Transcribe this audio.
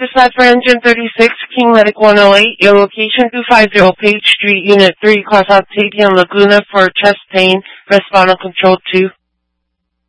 Dispatch for Engine 36, King Medic 108. Your location 250 Page Street, Unit 3, Cross Octavian Laguna for chest pain. Respond on Control 2.